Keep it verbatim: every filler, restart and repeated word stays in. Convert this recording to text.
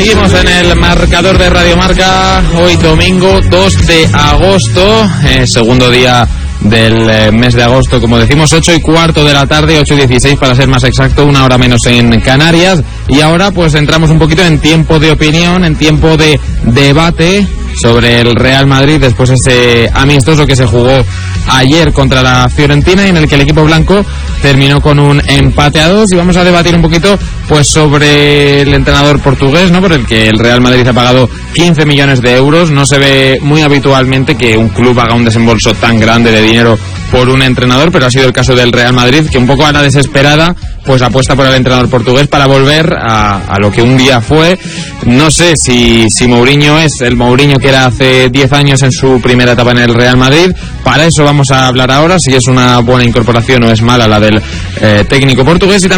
Seguimos en el marcador de Radio Marca, hoy domingo dos de agosto, eh, segundo día del eh, mes de agosto, como decimos, ocho y cuarto de la tarde, ocho y dieciséis para ser más exacto, una hora menos en Canarias. Y ahora pues entramos un poquito en tiempo de opinión, en tiempo de debate sobre el Real Madrid después de ese amistoso que se jugó ayer contra la Fiorentina y en el que el equipo blanco terminó con un empate a dos. Y vamos a debatir un poquito pues sobre el entrenador portugués, ¿no?, por el que el Real Madrid ha pagado quince millones de euros. No se ve muy habitualmente que un club haga un desembolso tan grande de dinero por un entrenador, pero ha sido el caso del Real Madrid, que un poco a la desesperada pues apuesta por el entrenador portugués para volver a, a lo que un día fue. No sé si, si Mourinho es el Mourinho que era hace diez años en su primera etapa en el Real Madrid. Para eso vamos a hablar ahora, si es una buena incorporación o es mala la del eh, técnico portugués. Y también